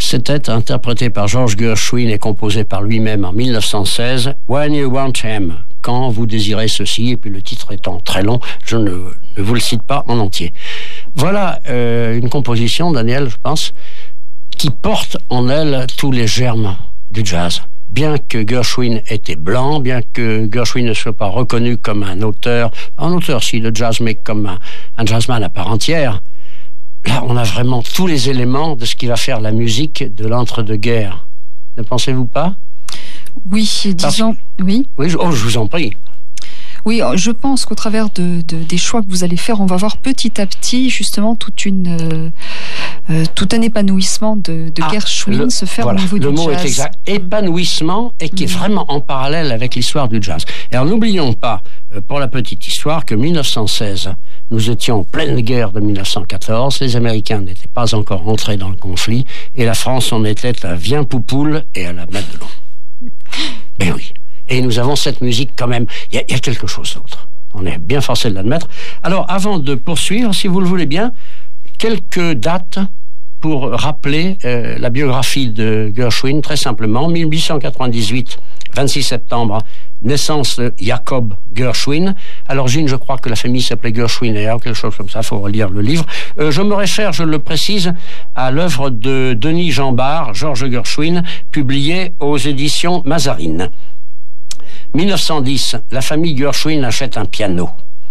C'était interprété par George Gershwin et composé par lui-même en 1916, When You Want Him, quand vous désirez ceci, et puis le titre étant très long, je ne vous le cite pas en entier. Voilà une composition, Daniel, je pense, qui porte en elle tous les germes du jazz. Bien que Gershwin était blanc, bien que Gershwin ne soit pas reconnu comme un auteur si de jazz, mais comme un jazzman à part entière, là on a vraiment tous les éléments de ce qui va faire la musique de l'entre-deux-guerres. Ne pensez-vous pas? Oui, disons... Oui, je vous en prie. Oui, je pense qu'au travers des choix que vous allez faire, on va voir petit à petit justement tout un épanouissement de Gershwin se faire au niveau du jazz. Le mot est exact. Épanouissement, et qui est vraiment en parallèle avec l'histoire du jazz. Et alors n'oublions pas, pour la petite histoire, que 1916, nous étions en pleine guerre de 1914, les Américains n'étaient pas encore entrés dans le conflit, et la France en était à Viens Poupoule et à la Madelon. Ben oui. Et nous avons cette musique quand même. Il y a quelque chose d'autre. On est bien forcé de l'admettre. Alors, avant de poursuivre, si vous le voulez bien, quelques dates pour rappeler la biographie de Gershwin, très simplement. 1898, 26 septembre, naissance de Jacob Gershwin. À l'origine, je crois que la famille s'appelait Gershwiner, quelque chose comme ça, il faut relire le livre. Je me réfère, je le précise, à l'œuvre de Denis Jambard, Georges Gershwin, publiée aux éditions Mazarine. 1910, la famille Gershwin achète un piano.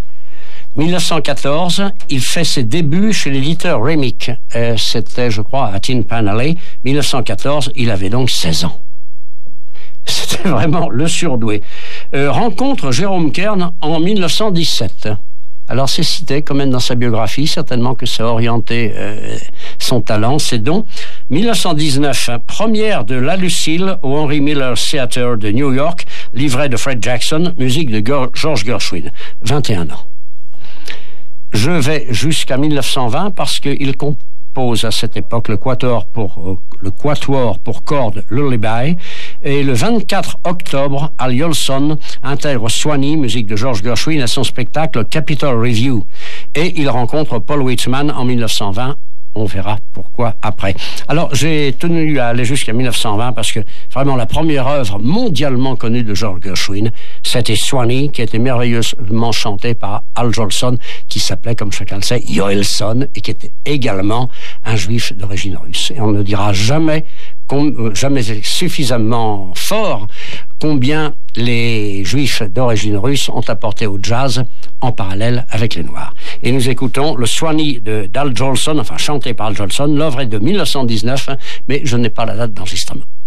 1914, il fait ses débuts chez l'éditeur Remick. C'était, je crois, à Tin Pan Alley. 1914, il avait donc 16 ans. C'était vraiment le surdoué. Rencontre Jérôme Kern en 1917. Alors c'est cité quand même dans sa biographie, certainement que ça a orienté son talent, ses dons. 1919, première de La Lucille au Henry Miller Theatre de New York, livret de Fred Jackson, musique de George Gershwin, 21 ans. Je vais jusqu'à 1920 parce qu'il compose à cette époque le quatuor pour cordes Lullaby, et le 24 octobre, Al Jolson intègre Swanee, musique de George Gershwin, à son spectacle Capitol Review, et il rencontre Paul Whitman en 1920. On verra pourquoi après. Alors, j'ai tenu à aller jusqu'à 1920 parce que vraiment la première œuvre mondialement connue de George Gershwin, c'était Swanee, qui était merveilleusement chanté par Al Jolson, qui s'appelait, comme chacun le sait, Joelson, et qui était également un juif d'origine russe. Et on ne dira jamais suffisamment fort combien les juifs d'origine russe ont apporté au jazz en parallèle avec les Noirs. Et nous écoutons le Swanee d'Al Jolson, enfin chanté par Al Jolson. L'œuvre est de 1919, mais je n'ai pas la date d'enregistrement.